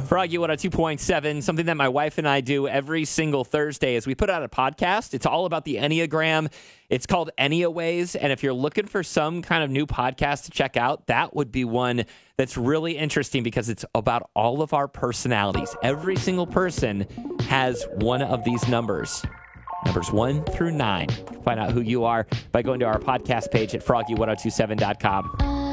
Froggy 102.7, something that my wife and I do every single Thursday is we put out a podcast. It's all about the Enneagram. It's called Enneaways. And if you're looking for some kind of new podcast to check out, that would be one that's really interesting because it's about all of our personalities. Every single person has one of these numbers. Numbers 1 through 9. Find out who you are by going to our podcast page at froggy1027.com.